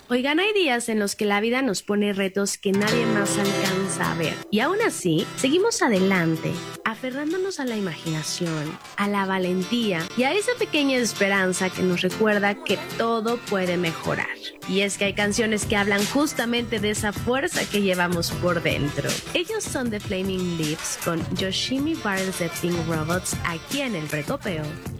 Oigan, hay días en los que la vida nos pone retos que nadie más alcanza a ver. Y aún así, seguimos adelante, aferrándonos a la imaginación, a la valentía y a esa pequeña esperanza que nos recuerda que todo puede mejorar. Y es que hay canciones que hablan justamente de esa fuerza que llevamos por dentro. Ellos son The Flaming Lips con Yoshimi Brothers The Pink Robots aquí en el Precopeo.